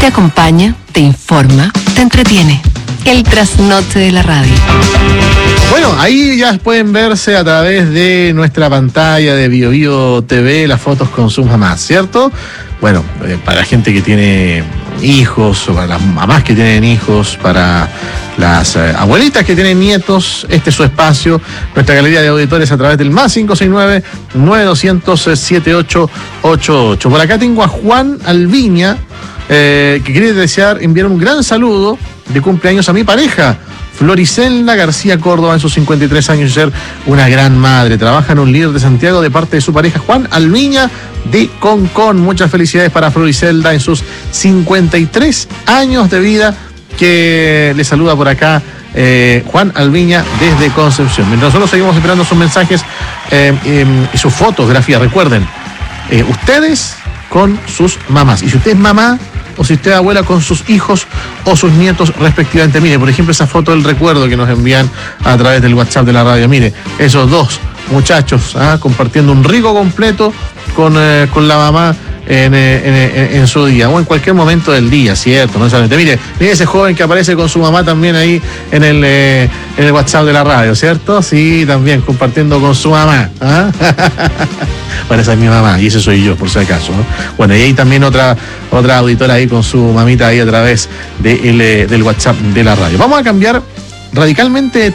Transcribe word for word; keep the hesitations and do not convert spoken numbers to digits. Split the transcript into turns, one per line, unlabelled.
Te acompaña, te informa, te entretiene. El trasnoche de la radio.
Bueno, ahí ya pueden verse a través de nuestra pantalla de Bio Bio T V las fotos con sus mamás, ¿cierto? Bueno, eh, para la gente que tiene hijos, o para las mamás que tienen hijos, para las eh, abuelitas que tienen nietos, este es su espacio, nuestra galería de auditores a través del más cinco seis nueve, nueve dos cero cero, siete ocho ocho ocho. Por acá tengo a Juan Alviña, eh, que quiere desear enviar un gran saludo de cumpleaños a mi pareja, Floricelda García Córdoba, en sus cincuenta y tres años, y ser una gran madre. Trabaja en un líder de Santiago de parte de su pareja Juan Alviña de Concón. Muchas felicidades para Floricelda en sus cincuenta y tres años de vida, que le saluda por acá eh, Juan Alviña desde Concepción. Mientras nosotros seguimos esperando sus mensajes eh, eh, y sus fotografías, recuerden, eh, ustedes con sus mamás. Y si usted es mamá, o si usted es abuela, con sus hijos o sus nietos respectivamente. Mire, por ejemplo, esa foto del recuerdo que nos envían a través del WhatsApp de la radio. Mire, esos dos muchachos ¿ah? compartiendo un rico completo con, eh, con la mamá en, eh, en, en su día, o en cualquier momento del día, ¿cierto? No solamente. Mire, mire ese joven que aparece con su mamá también ahí en el, eh, en el WhatsApp de la radio, ¿cierto? Sí, también compartiendo con su mamá. ¿ah? Bueno, esa es mi mamá y ese soy yo, por si acaso, ¿no? Bueno, y ahí también otra otra auditora ahí con su mamita ahí a través de el, del WhatsApp de la radio. Vamos a cambiar radicalmente